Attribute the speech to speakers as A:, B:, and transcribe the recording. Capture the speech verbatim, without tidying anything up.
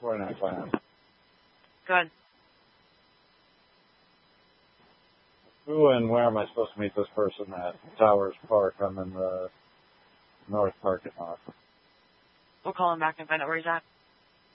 A: forty-nine, forty-nine.
B: Good.
A: Who and where am I supposed to meet this person at? Towers Park. I'm in the North Parking lot.
B: We'll call him back and find out where he's at.